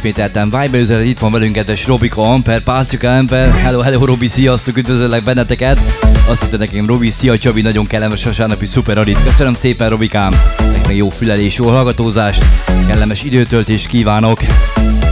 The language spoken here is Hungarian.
ismételtem Viber üzenet, itt van velünk kedves Robika Amper, Pálcika Amper. Hello Robi, sziasztok, üdvözöllek benneteket. Azt hitte nekem Robi, szia Csabi, nagyon kellemes vasárnapi szuper adit. Köszönöm szépen Robikám, nektek jó fülelés, jó hallgatózást, kellemes időtöltést kívánok.